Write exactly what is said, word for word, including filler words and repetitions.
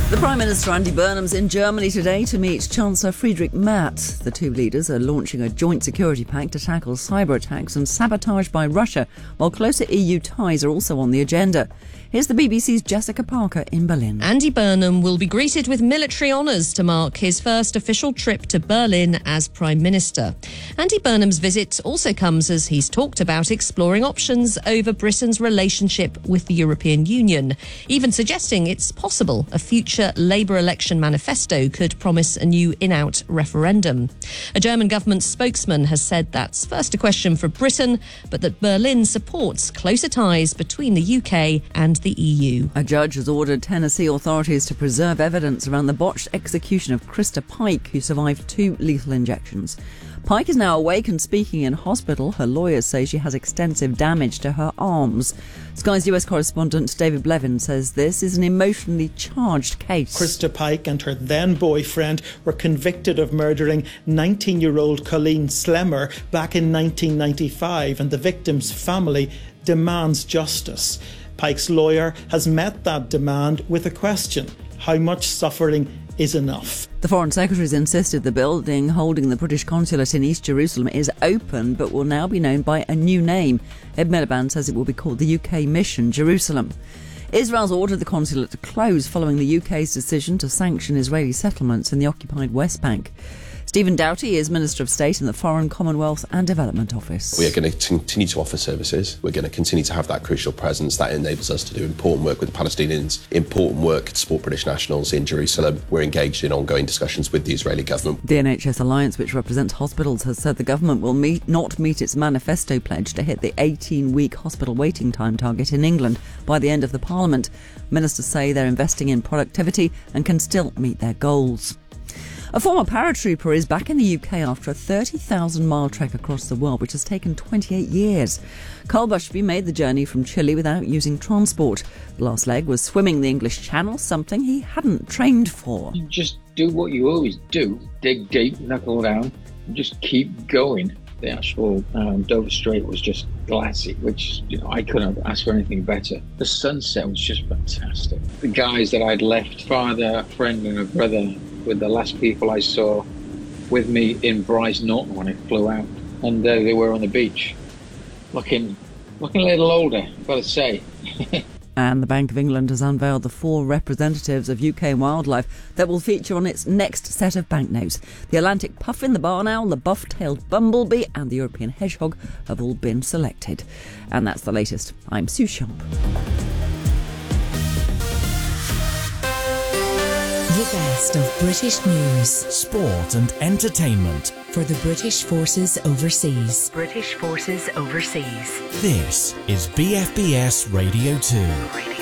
The Prime Minister Andy Burnham's in Germany today to meet Chancellor Friedrich Merz. The two leaders are launching a joint security pact to tackle cyber attacks and sabotage by Russia, while closer E U ties are also on the agenda. Here's the B B C's Jessica Parker in Berlin. Andy Burnham will be greeted with military honours to mark his first official trip to Berlin as Prime Minister. Andy Burnham's visit also comes as he's talked about exploring options over Britain's relationship with the European Union, even suggesting it's possible a future Labour election manifesto could promise a new in-out referendum. A German government spokesman has said that's first a question for Britain, but that Berlin supports closer ties between the U K and the E U. A judge has ordered Tennessee authorities to preserve evidence around the botched execution of Krista Pike, who survived two lethal injections. Pike is now awake and speaking in hospital. Her lawyers say she has extensive damage to her arms. Sky's U S correspondent David Blevin says this is an emotionally charged case. Krista Pike and her then-boyfriend were convicted of murdering nineteen-year-old Colleen Slemmer back in nineteen ninety-five, and the victim's family demands justice. Pike's lawyer has met that demand with a question: how much suffering is enough? The Foreign Secretary's insisted the building holding the British consulate in East Jerusalem is open but will now be known by a new name. Ed Miliband says it will be called the U K Mission Jerusalem. Israel's ordered the consulate to close following the U K's decision to sanction Israeli settlements in the occupied West Bank. Stephen Doughty is Minister of State in the Foreign, Commonwealth and Development Office. We are going to continue to offer services. We're going to continue to have that crucial presence that enables us to do important work with the Palestinians, important work to support British nationals in Jerusalem. We're engaged in ongoing discussions with the Israeli government. The N H S Alliance, which represents hospitals, has said the government will meet, not meet its manifesto pledge to hit the eighteen-week hospital waiting time target in England by the end of the Parliament. Ministers say they're investing in productivity and can still meet their goals. A former paratrooper is back in the U K after a thirty thousand mile trek across the world, which has taken twenty-eight years. Carl Bushby made the journey from Chile without using transport. The last leg was swimming the English Channel, something he hadn't trained for. You just do what you always do. Dig deep, knuckle down, and just keep going. The actual um, Dover Strait was just glassy, which, you know, I couldn't have asked for anything better. The sunset was just fantastic. The guys that I'd left, father, a friend and a brother, were the last people I saw with me in Bryce Norton when I flew out. And there they were on the beach, looking looking a little older, I've got to say. And the Bank of England has unveiled the four representatives of U K wildlife that will feature on its next set of banknotes. The Atlantic puffin, the barn owl, the buff-tailed bumblebee and the European hedgehog have all been selected. And that's the latest. I'm Sue Sharp. The best of British news, sport and entertainment for the British Forces Overseas. British Forces Overseas. This is B F B S Radio two. Radio